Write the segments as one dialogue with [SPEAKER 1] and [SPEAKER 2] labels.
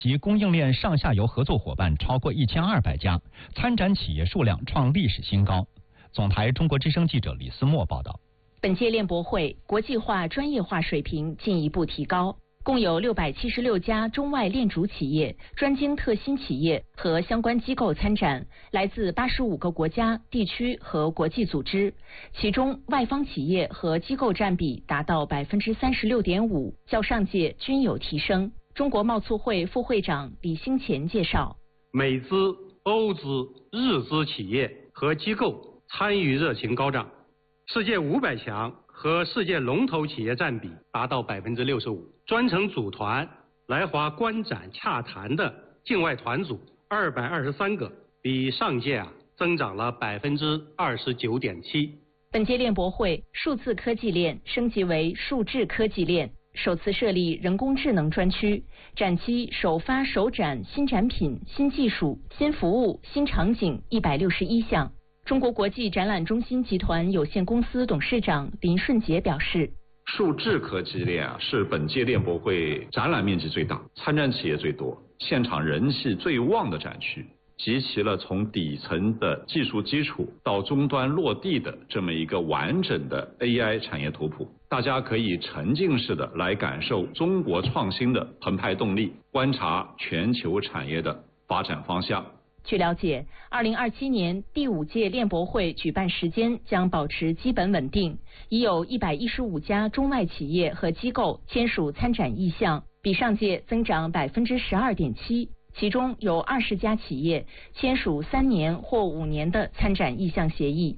[SPEAKER 1] 及供应链上下游合作伙伴超过1200家，参展企业数量创历史新高。总台中国之声记者李思墨报道。
[SPEAKER 2] 本届链博会国际化、专业化水平进一步提高，共有676家中外链主企业、专精特新企业和相关机构参展，来自85个国家、地区和国际组织，其中外方企业和机构占比达到36.5%，较上届均有提升。中国贸促会副会长李兴前介绍，
[SPEAKER 3] 美资、欧资、日资企业和机构参与热情高涨，世界500强和世界龙头企业占比达到65%，专程组团来华观展洽谈的境外团组223个，比上届增长了29.7%。
[SPEAKER 2] 本届链博会数字科技链升级为数智科技链，首次设立人工智能专区，展期首发首展新产品、新技术、新服务、新场景161项。中国国际展览中心集团有限公司董事长林顺杰表示，
[SPEAKER 4] 数智科技链是本届链博会展览面积最大、参展企业最多、现场人气最旺的展区，集齐了从底层的技术基础到终端落地的这么一个完整的 AI 产业图谱。大家可以沉浸式的来感受中国创新的澎湃动力，观察全球产业的发展方向。
[SPEAKER 2] 据了解，2027年第5届链博会举办时间将保持基本稳定，已有115家中外企业和机构签署参展意向，比上届增长12.7%，其中有20家企业签署3年或5年的参展意向协议。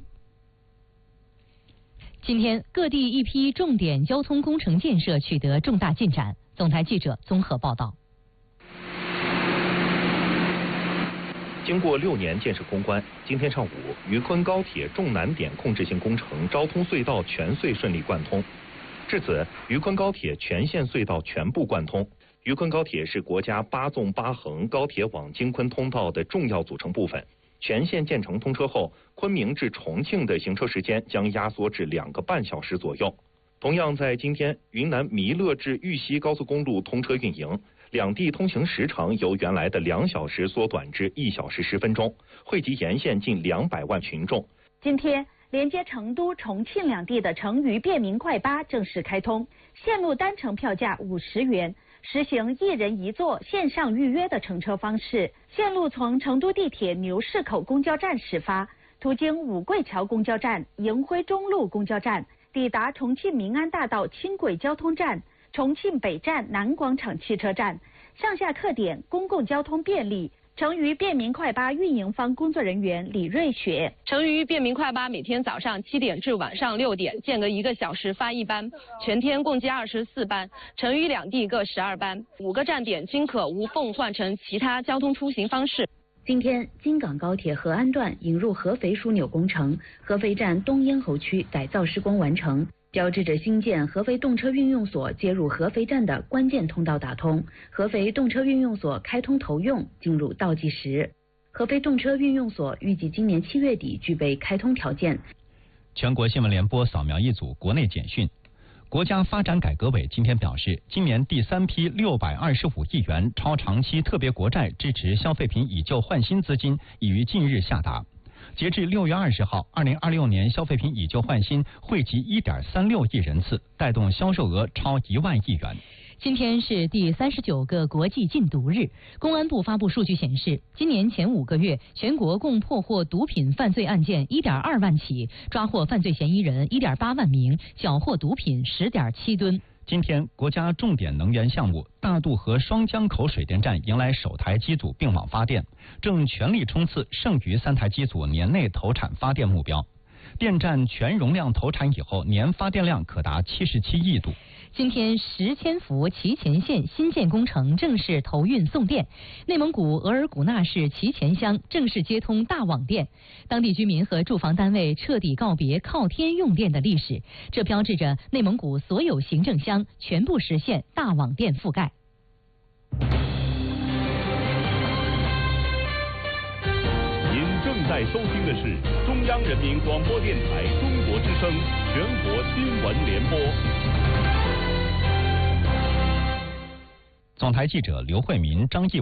[SPEAKER 5] 今天，各地一批重点交通工程建设取得重大进展。总台记者综合报道。
[SPEAKER 6] 经过6年建设攻关，今天上午，渝昆高铁重难点控制性工程昭通隧道全隧顺利贯通。至此，渝昆高铁全线隧道全部贯通。渝昆高铁是国家8纵8横高铁网京昆通道的重要组成部分。全线建成通车后，昆明至重庆的行车时间将压缩至2个半小时左右。同样在今天，云南弥勒至玉溪高速公路通车运营。两地通行时长由原来的2小时缩短至1小时10分钟，惠及沿线近200万群众。
[SPEAKER 7] 今天，连接成都、重庆两地的成渝便民快巴正式开通，线路单程票价50元，实行1人1座线上预约的乘车方式。线路从成都地铁牛市口公交站始发，途经五桂桥公交站、迎辉中路公交站，抵达重庆民安大道轻轨交通站。重庆北站南广场汽车站，上下客点公共交通便利。成渝便民快巴运营方工作人员李瑞雪：
[SPEAKER 8] 成渝便民快巴每天早上7点至晚上6点，间隔1个小时发1班，全天共计24班，成渝两地各12班，5个站点均可无缝换乘其他交通出行方式。
[SPEAKER 2] 今天，京港高铁合安段引入合肥枢纽工程，合肥站东咽喉区改造施工完成。标志着新建合肥动车运用所接入合肥站的关键通道打通，合肥动车运用所开通投用进入倒计时。合肥动车运用所预计今年7月底具备开通条件。
[SPEAKER 1] 全国新闻联播扫描一组国内简讯。国家发展改革委今天表示，今年第3批625亿元超长期特别国债支持消费品以旧换新资金已于近日下达。截至6月20号，2026年消费品以旧换新惠及1.36亿人次，带动销售额超1万亿元。
[SPEAKER 5] 今天是第39个国际禁毒日。公安部发布数据显示，今年前5个月，全国共破获毒品犯罪案件1.2万起，抓获犯罪嫌疑人1.8万名，缴获毒品10.7吨。
[SPEAKER 1] 今天，国家重点能源项目大渡河双江口水电站迎来首台机组并网发电，正全力冲刺剩余3台机组年内投产发电目标。电站全容量投产以后，年发电量可达77亿度。
[SPEAKER 5] 今天，10千伏祁前线新建工程正式投运送电，内蒙古额尔古纳市祁前乡正式接通大网电，当地居民和住房单位彻底告别靠天用电的历史，这标志着内蒙古所有行政乡全部实现大网电覆盖。
[SPEAKER 9] 您正在收听的是中央人民广播电台中国之声全国新闻联播。
[SPEAKER 1] 总台记者刘慧民、张继